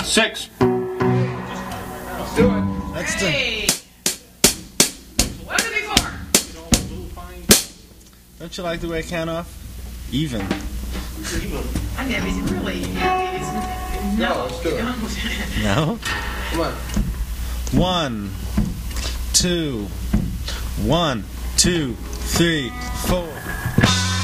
6. Let's do it. That's Hey! 11 Don't you like the way I count off? Even. I never really. No, let's do it. No? Come on. 1, 2, 1, 2, 3, 4.